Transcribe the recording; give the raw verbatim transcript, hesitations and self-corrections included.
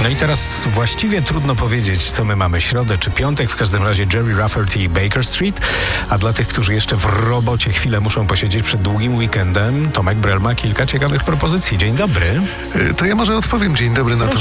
No i teraz właściwie trudno powiedzieć, co my mamy, środę czy piątek, w każdym razie Jerry Rafferty i Baker Street, a dla tych, którzy jeszcze w robocie chwilę muszą posiedzieć przed długim weekendem, Tomek Brel ma kilka ciekawych propozycji. Dzień dobry. To ja może odpowiem dzień dobry na to